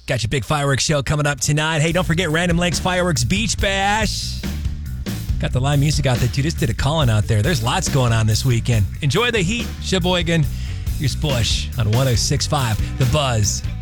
Got your big fireworks show coming up tonight. Hey, don't forget Random Lakes Fireworks Beach Bash. Got the live music out there, too. Just did a call-in out there. There's lots going on this weekend. Enjoy the heat. Sheboygan, here's Bush on 106.5 The Buzz.